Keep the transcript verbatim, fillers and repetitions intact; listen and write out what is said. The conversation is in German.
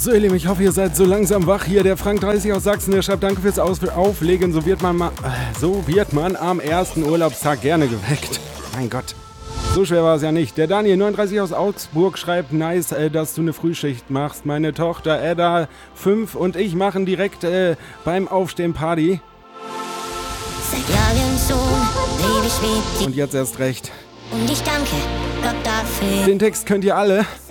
So, ihr Lieben, ich hoffe, ihr seid so langsam wach. Hier der Frank dreißig aus Sachsen, der schreibt, danke fürs Aus- Auflegen. So wird man ma- so wird man am ersten Urlaubstag gerne geweckt. Mein Gott. So schwer war es ja nicht. Der Daniel neununddreißig aus Augsburg schreibt, nice, äh, dass du eine Frühschicht machst. Meine Tochter Edda fünf und ich machen direkt äh, beim Aufstehen Party. Seit Jahren schon lebe ich mit dir. Und jetzt erst recht. Und ich danke Gott dafür. Den Text könnt ihr alle